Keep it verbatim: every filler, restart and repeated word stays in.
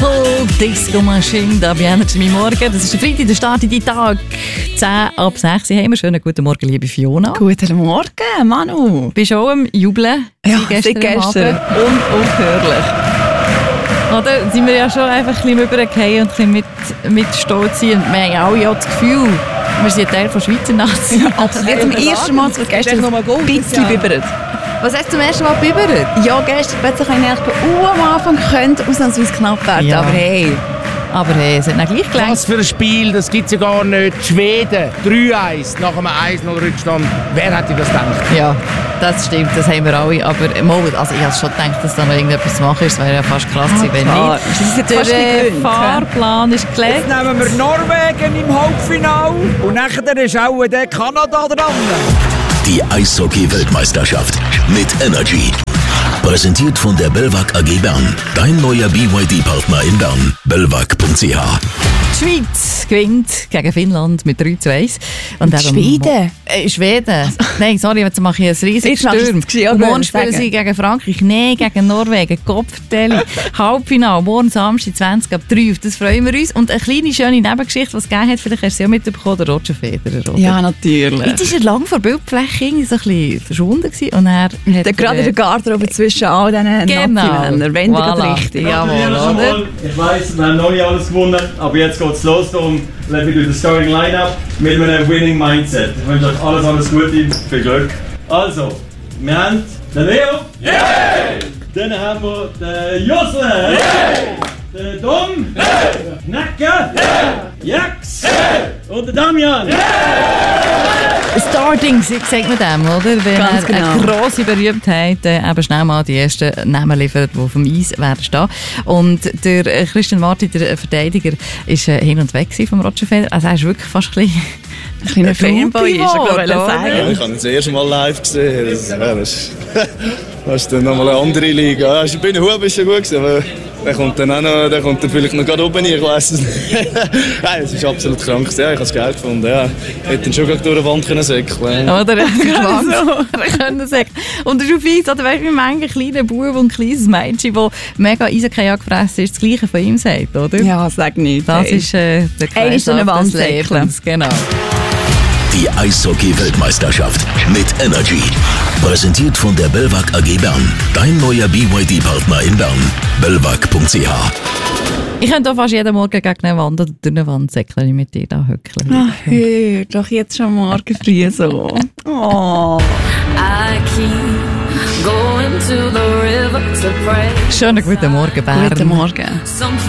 Purple Disco Machine, da bei Energy mein Morgen. Das ist der Freitag, der Start in die Tag. zehn ab sechs haben wir. Schönen guten Morgen, liebe Fiona. Guten Morgen, Manu. Bist du auch am Jubeln? Ja, seit gestern. Unaufhörlich. Oder sind wir ja schon einfach ein bisschen rübergefallen und ein bisschen mit, mit Stolz sind. Und wir haben alle auch das Gefühl, wir sind Teil von Schweizer Nazi. Ja, absolut. Jetzt zum ersten Mal, so gestern noch mal ein bisschen bibbert. Was hast du zum ersten Mal bibbert? Ja, gestern plötzlich habe ich gedacht, uh, am Anfang könnte ausnahmsweise knapp werden, Ja. aber hey. Aber hey, es hat dann gleich gelangt. Was für ein Spiel, das gibt es ja gar nicht. Schweden, drei eins nach einem eins null Rückstand. Wer hätte das gedacht? Ja, das stimmt, das haben wir alle. Aber mal, also ich habe schon gedacht, dass da noch irgendetwas zu machen ist. Es wäre ja fast krass gewesen, wenn klar. nicht. Das ist jetzt Der fast äh, nicht gewöhnt, Fahrplan ist gelegt. Jetzt nehmen wir Norwegen im Halbfinale und nachher ist auch der Kanada dran. Die Eishockey-Weltmeisterschaft mit Energy. Präsentiert von der Belvac A G Bern. Dein neuer B Y D-Partner in Bern. belvac punkt c h. Die Schweiz gewinnt gegen Finnland mit drei zu eins. Und Und Schweden? Äh, Schweden? Nein, sorry, jetzt mache ich ein riesiges Jetzt machst du Sturm. es gewesen, ja, Und morgen würde ich spielen sagen. sie gegen Frankreich, nein, gegen Norwegen, Kopfverteilung, Halbfinale, morgen Samstag zwanzig ab drei. Auf das freuen wir uns. Und eine kleine, schöne Nebengeschichte, was es gegeben hat, vielleicht hast du sie auch mitbekommen, der Roger Federer, oder? Ja, natürlich. Jetzt war er lange vor der Bildfläche irgendwie so ein bisschen verschwunden gewesen. Und er hat Der gerade in der Garderobe zwischen all diesen Genau. Nazi-Männern. Wenn Voilà. voilà. richtig. Jawohl, schon oder? mal. Ich weiss, wir haben noch nicht alles gewonnen, aber jetzt geht es los. Darum let me do the starting lineup mit einem winning mindset. Ich wünsche euch alles, alles Gute, viel Glück. Also, wir haben den Leo. Yeah! Dann haben wir den Josle. Yeah! Den Dom. Yeah! Necke. Yeah! Jax. Yeah! Und den Damian. Yeah! Starting Six sagt man dem, oder? Wenn Ganz er genau. eine grosse Berühmtheit äh, eben schnell mal die ersten Namen liefert, die auf dem Eis werden stehen. Und der äh, Christian Martin, der Verteidiger, ist äh, hin und weg vom Roger Federer. Also er ist wirklich fast ein bisschen... Ein kleiner Fanboy ist er, glaube ich, oder? sagen. Ich habe ihn das erste Mal live gesehen. Das, ja, das, ist, das ist dann nochmal eine andere Liga. Ja, bei den Huben ist schon gut gewesen, aber der kommt dann auch noch, der kommt dann vielleicht noch gerade oben hin, ich weiss es nicht. Nein, es ist absolut krank. Ja, ich habe es geil gefunden. Ja, ich hätte ihn schon gleich durch die Wand können säckeln. Oder? Er können sagen. Und das ist auf Eis, oder weißt du, wie manche kleine Bub und kleines Mädchen, das mega Eishockey angefressen ist, das Gleiche von ihm sagt, oder? Ja, sag nicht. Das hey. ist äh, der Einer ist so eine Kreislauf des Wandsäckle. Lebens, genau. Die Eishockey-Weltmeisterschaft mit Energy. Präsentiert von der Belvac A G Bern. Dein neuer B Y D-Partner in Bern. belvac punkt c h. Ich könnte auch fast jeden Morgen gegen eine Wand oder durch eine Wand säckeln mit dir da hückeln. Ach, hör doch jetzt schon morgen früh so. Oh. I keep going to the river to pray. Schönen guten Morgen, Bern. Guten Morgen. Something